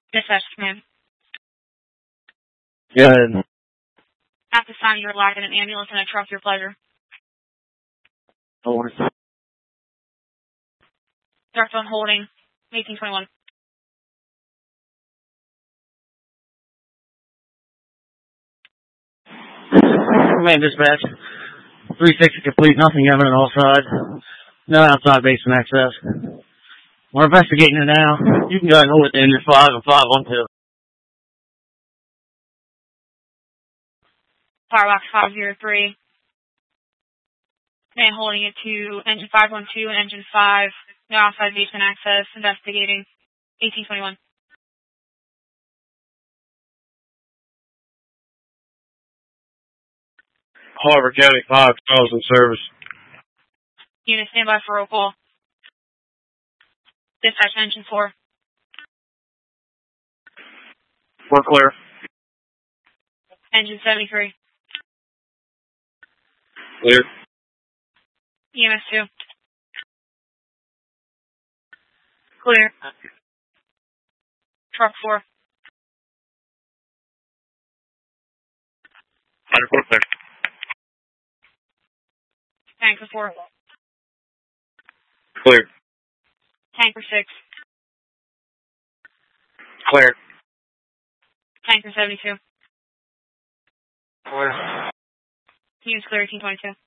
Dispatch command. Go ahead. At this time, you are locked in an ambulance and a truck, your pleasure. Hold it. Direct phone holding, 1821. Command dispatch. 360 complete, nothing evident all sides. No outside basement access. We're investigating it now. You can go ahead and hold it to engine 5 and 512. Firebox 503. Man holding it to engine 512 and engine 5. No outside basement access. Investigating. 1821. Harbor County 5, calls in service. Unit standby for roll call. Dispatch engine 4. We're clear. Engine 73. Clear. EMS 2. Clear. Truck 4. 104 clear. Tanker 4. Clear. Tanker 6. Clear. Tanker 72. Clear. Units clear 1822.